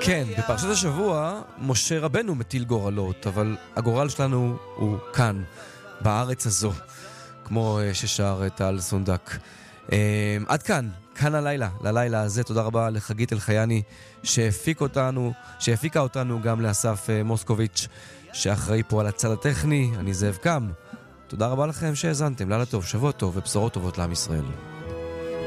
כן, בפרשת השבוע משה רבנו מטיל גורלות, אבל הגורל שלנו הוא כאן, בארץ הזו, כמו ששר טל סונדק. עד כאן הלילה, ללילה הזה. תודה רבה לחגית אלחייני שהפיקה אותנו, גם לאסף מוסקוביץ' שאחראי פה על הצד הטכני. אני זאב קם. תודה רבה לכם שהאזנתם, לילה טוב, שבוע טוב ובשורות טובות לעם ישראל.